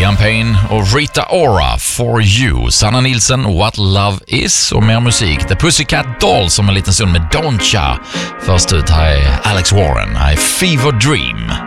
Liam Payne och Rita Ora, For You. Sanna Nilsson, What Love Is, och mer musik. The Pussycat Dolls om en liten stund med Don't Ya. Först ut här är Alex Warren, I Fever Dream.